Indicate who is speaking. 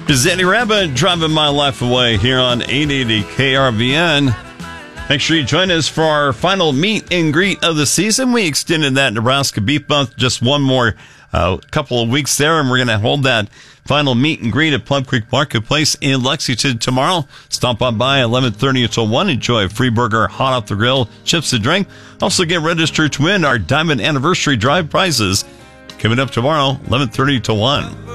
Speaker 1: This is Andy Rabbit driving my life away here on 880 KRVN. Make sure you join us for our final meet and greet of the season. We extended that Nebraska Beef Month just one more couple of weeks there, and we're going to hold that final meet and greet at Plum Creek Marketplace in Lexington tomorrow. Stop on by 11:30 until 1. Enjoy a free burger, hot off the grill, chips to drink. Also get registered to win our Diamond Anniversary Drive prizes coming up tomorrow, 11:30 to 1.